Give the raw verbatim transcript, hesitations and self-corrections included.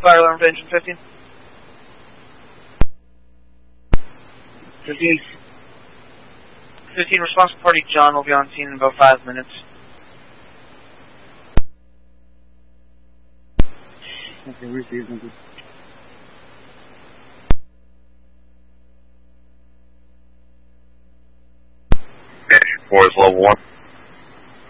fire alarm to engine fifteen. fifteen. fifteen, response to party John will be on scene in about five minutes. Okay, received. Thank you. four is level one.